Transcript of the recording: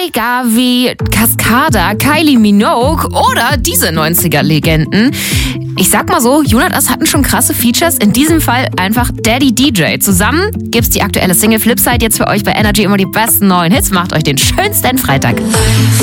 Gavi, Cascada, Kylie Minogue oder diese 90er-Legenden. Ich sag mal so, Jonas hatten schon krasse Features, in diesem Fall einfach Daddy DJ. Zusammen gibt's die aktuelle Single Flipside jetzt für euch bei Energy immer die besten neuen Hits. Macht euch den schönsten Freitag.